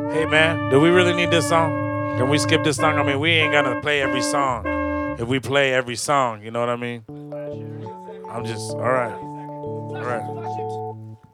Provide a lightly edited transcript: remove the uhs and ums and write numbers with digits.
Hey man, do we really need this song? Can we skip this song? I mean, we ain't gonna play every song. If we play every song, you know what I mean? I'm just all right, all right.